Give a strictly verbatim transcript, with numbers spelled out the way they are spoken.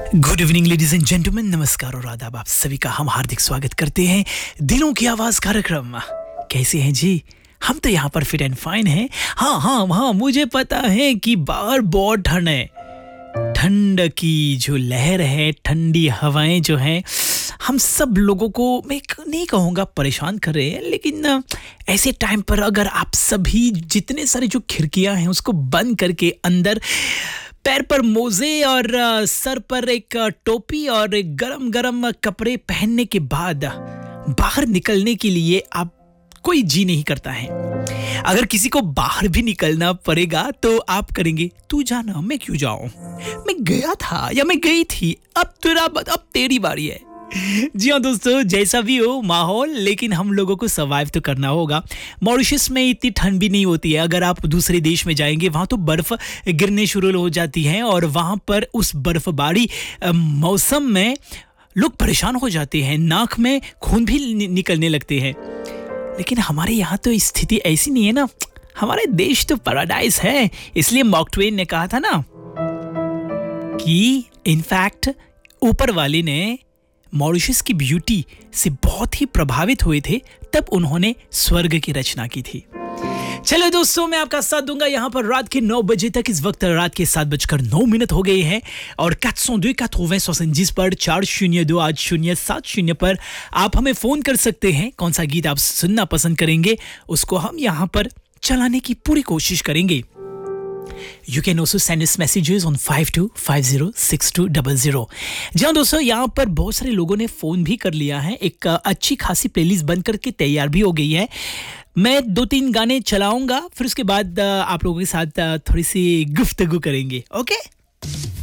Good evening ladies and gentleman, नमस्कार और आदाब। आप सभी का हम हार्दिक स्वागत करते हैं दिलों की आवाज कार्यक्रम। कैसे हैं जी? हम तो यहाँ पर फिट एंड फाइन हैं। हाँ हाँ हाँ मुझे पता है कि बाहर बहुत ठंड है। ठंड की जो लहर है, ठंडी हवाएं जो हैं, हम सब लोगों को मैं नहीं कहूँगा परेशान कर रहे हैं, लेकिन ऐसे टाइम पर अगर आप सभी जितने सारे जो खिड़कियाँ हैं उसको बंद करके अंदर पैर पर मोजे और अ, सर पर एक अ, टोपी और एक गरम गरम कपड़े पहनने के बाद बाहर निकलने के लिए आप कोई जी नहीं करता है। अगर किसी को बाहर भी निकलना पड़ेगा तो आप करेंगे, तू जाना, मैं क्यों जाऊं, मैं गया था या मैं गई थी, अब तेरा अब तेरी बारी है। जी हाँ दोस्तों, जैसा भी हो माहौल, लेकिन हम लोगों को सर्वाइव तो करना होगा। मॉरिशस में इतनी ठंड भी नहीं होती है। अगर आप दूसरे देश में जाएंगे वहाँ तो बर्फ़ गिरने शुरू हो जाती है और वहाँ पर उस बर्फबारी अ, मौसम में लोग परेशान हो जाते हैं, नाक में खून भी नि- निकलने लगते हैं। लेकिन हमारे यहाँ तो स्थिति ऐसी नहीं है ना। हमारे देश तो पैराडाइज है। इसलिए मार्क ट्वेन ने कहा था ना कि इनफैक्ट ऊपर वाले ने मॉरिशस की ब्यूटी से बहुत ही प्रभावित हुए थे, तब उन्होंने स्वर्ग की रचना की थी। चलो दोस्तों, मैं आपका साथ दूंगा यहाँ पर रात के नौ बजे तक। इस वक्त रात के सात बजकर नौ मिनट हो गए हैं और चार सौ दो quatre-vingts soixante-dix पर चार शून्य दो आठ शून्य सात शून्य पर आप हमें फोन कर सकते हैं। कौन सा गीत आप सुनना पसंद करेंगे उसको हम यहाँ पर चलाने की पूरी कोशिश करेंगे। You can also send us messages on five two five zero six two zero zero। जी हाँ दोस्तों, यहाँ पर बहुत सारे लोगों ने फ़ोन भी कर लिया है। एक अ, अच्छी खासी प्लेलिस्ट बन करके तैयार भी हो गई है। मैं दो तीन गाने चलाऊंगा, फिर उसके बाद अ, आप लोगों के साथ अ, थोड़ी सी गुफ्तगू करेंगे। ओके?